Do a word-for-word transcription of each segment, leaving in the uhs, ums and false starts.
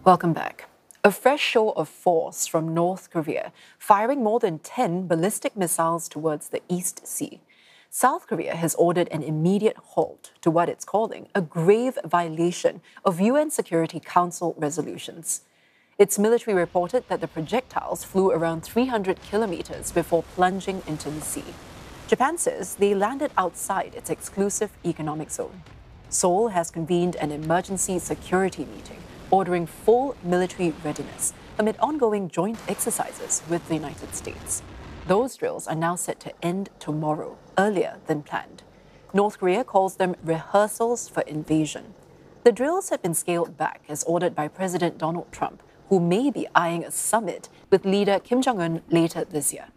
Welcome back. A fresh show of force from North Korea, firing more than ten ballistic missiles towards the East Sea. South Korea has ordered an immediate halt to what it's calling a grave violation of U N Security Council resolutions. Its military reported that the projectiles flew around three hundred kilometers before plunging into the sea. Japan says they landed outside its exclusive economic zone. Seoul has convened an emergency security meeting, ordering full military readiness amid ongoing joint exercises with the United States. Those drills are now set to end tomorrow, earlier than planned. North Korea calls them rehearsals for invasion. The drills have been scaled back as ordered by President Donald Trump, who may be eyeing a summit with leader Kim Jong-un later this year.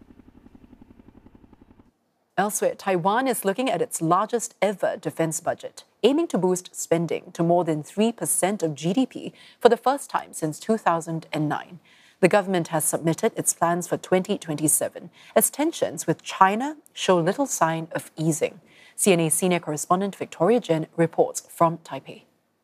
Elsewhere, Taiwan is looking at its largest ever defense budget, aiming to boost spending to more than three percent of G D P for the first time since two thousand nine. The government has submitted its plans for twenty twenty-seven as tensions with China show little sign of easing. C N A senior correspondent Victoria Jen reports from Taipei.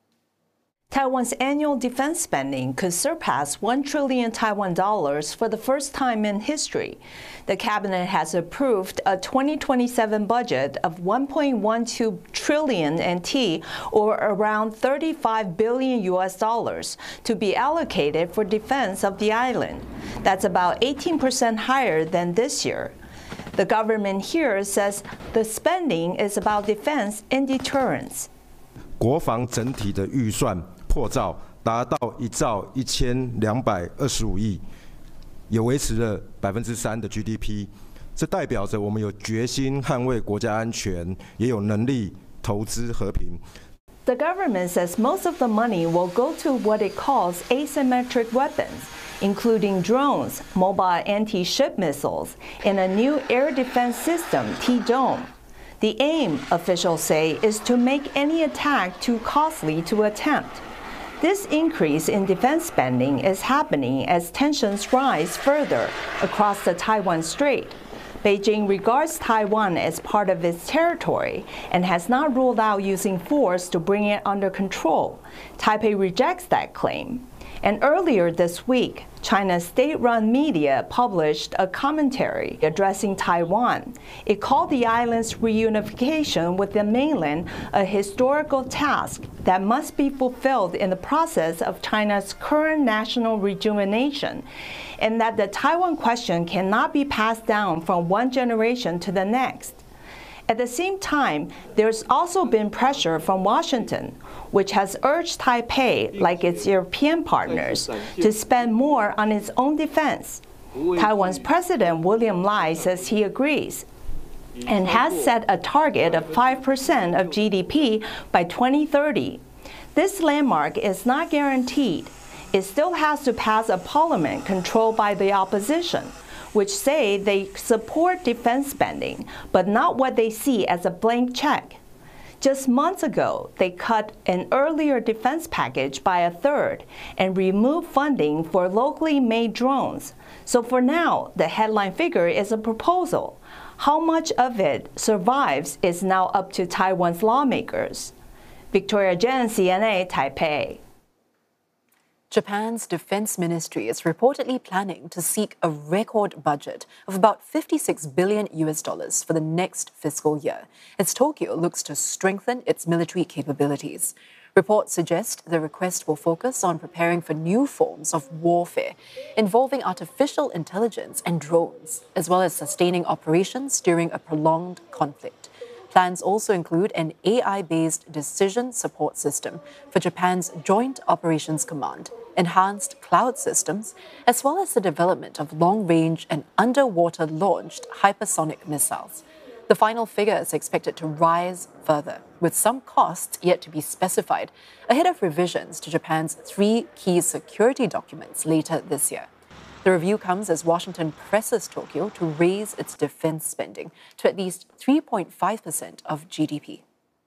Taiwan's annual defense spending could surpass one trillion Taiwan dollars for the first time in history. The cabinet has approved a twenty twenty-seven budget of one point one two trillion N T, or around thirty-five billion U S dollars, to be allocated for defense of the island. That's about eighteen percent higher than this year. The government here says the spending is about defense and deterrence. 国防整体的预算破兆达到一兆一千两百二十五亿，也维持了百分之三的 G D P。这代表着我们有决心捍卫国家安全，也有能力投资和平。 The government says most of the money will go to what it calls asymmetric weapons, including drones, mobile anti-ship missiles, and a new air defense system, T-Dome. The aim, officials say, is to make any attack too costly to attempt. This increase in defense spending is happening as tensions rise further across the Taiwan Strait. Beijing regards Taiwan as part of its territory and has not ruled out using force to bring it under control. Taipei rejects that claim. And earlier this week, China's state-run media published a commentary addressing Taiwan. It called the island's reunification with the mainland a historical task that must be fulfilled in the process of China's current national rejuvenation, and that the Taiwan question cannot be passed down from one generation to the next. At the same time, there's also been pressure from Washington, which has urged Taipei, like its European partners, to spend more on its own defense. Taiwan's President William Lai says he agrees and has set a target of five percent of G D P by twenty thirty. This landmark is not guaranteed. It still has to pass a parliament controlled by the opposition, which say they support defense spending, but not what they see as a blank check. Just months ago, they cut an earlier defense package by a third and removed funding for locally made drones. So for now, the headline figure is a proposal. How much of it survives is now up to Taiwan's lawmakers. Victoria Jen, C N A, Taipei. Japan's defense ministry is reportedly planning to seek a record budget of about fifty-six billion U S dollars for the next fiscal year, as Tokyo looks to strengthen its military capabilities. Reports suggest the request will focus on preparing for new forms of warfare involving artificial intelligence and drones, as well as sustaining operations during a prolonged conflict. Plans also include an A I-based decision support system for Japan's Joint Operations Command, enhanced cloud systems, as well as the development of long-range and underwater-launched hypersonic missiles. The final figure is expected to rise further, with some costs yet to be specified, ahead of revisions to Japan's three key security documents later this year. The review comes as Washington presses Tokyo to raise its defense spending to at least three point five percent of G D P.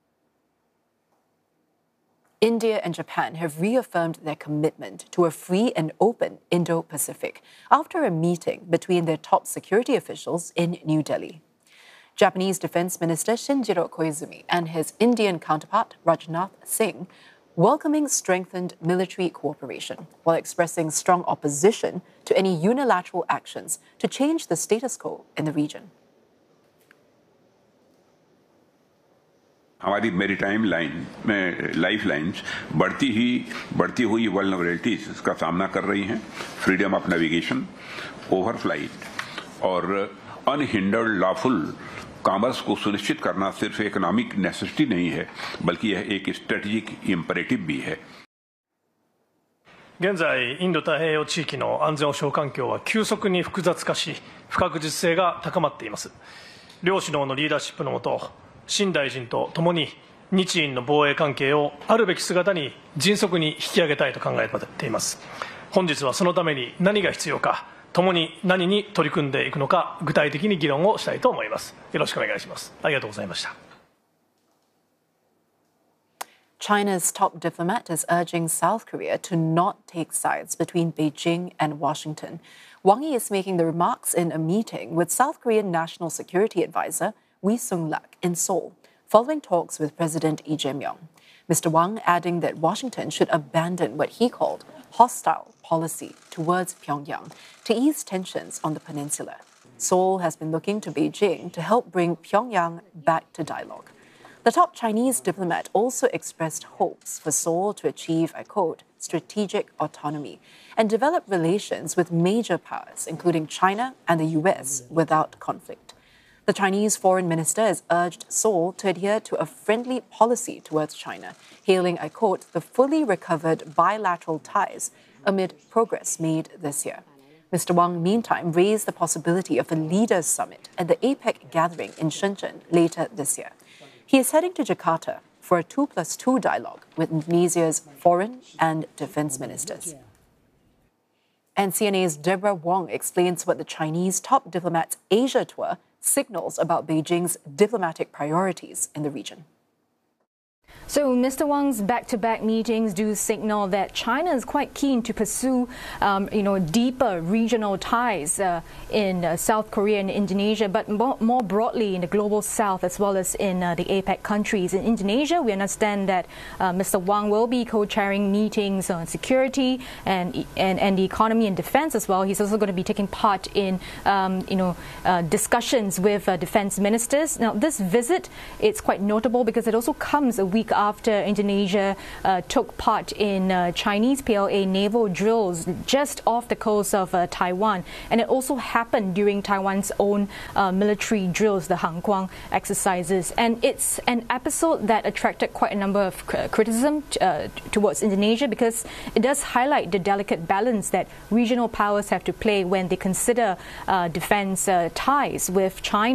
India and Japan have reaffirmed their commitment to a free and open Indo-Pacific after a meeting between their top security officials in New Delhi. Japanese Defense Minister Shinjiro Koizumi and his Indian counterpart Rajnath Singh welcoming strengthened military cooperation while expressing strong opposition to any unilateral actions to change the status quo in the region. हमारी maritime line में life lines बढ़ती ही बढ़ती हुई vulnerabilities का सामना कर रही हैं। फ्रीडम ऑफ नेविगेशन, ओवरफ्लाइट और अनहिंडर्ड लॉफुल कॉमर्स को सुनिश्चित करना सिर्फ इकोनॉमिक नेसेसिटी नहीं है, बल्कि यह एक स्ट्रेटेजिक इम्परेटिव भी है। 現在、インド太平洋地域の安全保障環境は急速に複雑化し、不確実性が高まっています。両首脳のリーダーシップの下、新大臣とともに日印の防衛関係をあるべき姿に迅速に引き上げたいと考えています。本日はそのために何が必要か、ともに何に取り組んでいくのか、具体的に議論をしたいと思います。よろしくお願いします。ありがとうございました。 China's top diplomat is urging South Korea to not take sides between Beijing and Washington. Wang Yi is making the remarks in a meeting with South Korean National Security Advisor Ri Sung-lak in Seoul, following talks with President Lee Jae-myung. Mister Wang adding that Washington should abandon what he called hostile policy towards Pyongyang to ease tensions on the peninsula. Seoul has been looking to Beijing to help bring Pyongyang back to dialogue. The top Chinese diplomat also expressed hopes for Seoul to achieve, I quote, strategic autonomy and develop relations with major powers, including China and the U S, without conflict. The Chinese foreign minister has urged Seoul to adhere to a friendly policy towards China, hailing, I quote, the fully recovered bilateral ties amid progress made this year. Mister Wang, meantime, raised the possibility of a leaders' summit at the APEC gathering in Shenzhen later this year. He is heading to Jakarta for a two plus two dialogue with Indonesia's foreign and defense ministers. And C N A's Deborah Wong explains what the Chinese top diplomat's Asia tour signals about Beijing's diplomatic priorities in the region. So Mister Wang's back-to-back meetings do signal that China is quite keen to pursue, um, you know, deeper regional ties uh, in uh, South Korea and Indonesia, but more, more broadly in the global south as well as in uh, the APEC countries. In Indonesia, we understand that uh, Mister Wang will be co-chairing meetings on security and, and and the economy and defense as well. He's also going to be taking part in, um, you know, uh, discussions with uh, defense ministers. Now, this visit, it's quite notable because it also comes a week after Indonesia uh, took part in uh, Chinese P L A naval drills just off the coast of uh, Taiwan. And it also happened during Taiwan's own uh, military drills, the Hanguang exercises. And it's an episode that attracted quite a number of criticism uh, towards Indonesia because it does highlight the delicate balance that regional powers have to play when they consider uh, defense uh, ties with China.